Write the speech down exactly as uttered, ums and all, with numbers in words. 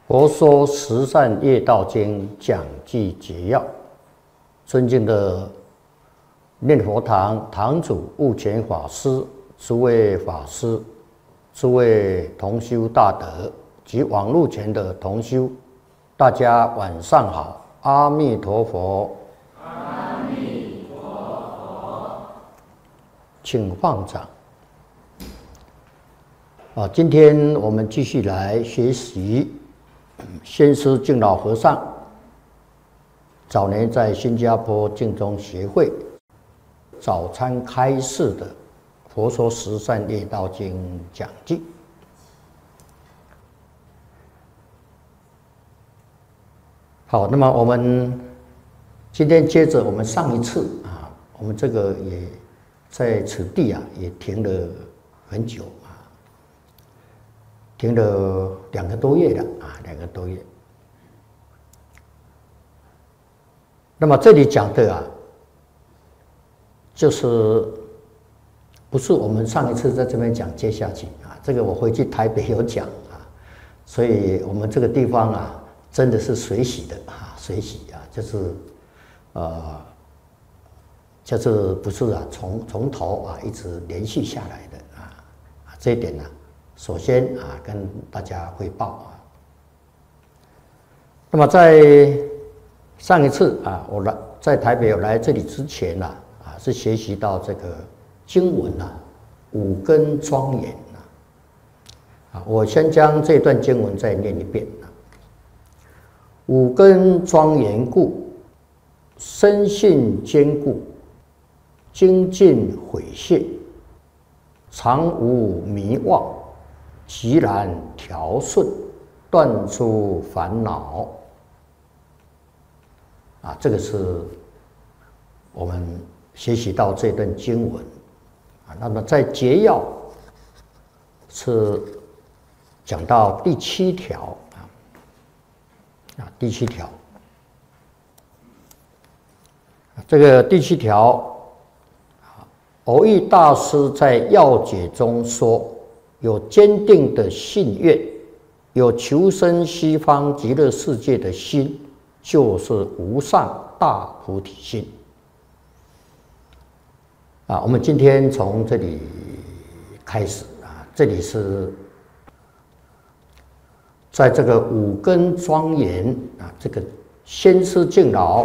佛说十善业道经讲记解要，尊敬的念佛堂堂主悟全法师、诸位法师、诸位同修大德及网络前的同修，大家晚上好，阿弥陀佛。 阿弥陀佛。 请放掌。啊，今天我们继续来学习先师净老和尚早年在新加坡净宗协会早餐开示的《佛说十善业道经》讲记。好，那么我们今天接着我们上一次啊，我们这个也在此地啊也停了很久啊，停了两个多月了啊，两个多月。那么这里讲的啊，就是不是我们上一次在这边讲接下去啊，这个我回去台北有讲啊，所以我们这个地方啊，真的是水洗的啊，水洗啊，就是呃，就是不是啊，从从头啊一直连续下来的啊，啊这一点呢、啊，首先啊跟大家汇报啊。那么在上一次啊，我来在台北有来这里之前呢、啊，啊是学习到这个经文啊，五根庄严啊，啊我先将这段经文再念一遍啊。五根庄严故，深信坚固，精进毁谢，常无迷妄，即然调顺，断除烦恼。啊，这个是我们学习到这段经文啊。那么在结要是讲到第七条啊，啊第七条，这个第七条，蕅益大师在要解中说，有坚定的信愿，有求生西方极乐世界的心，就是无上大菩提心。啊，我们今天从这里开始啊，这里是在这个五根庄严啊，这个先师净老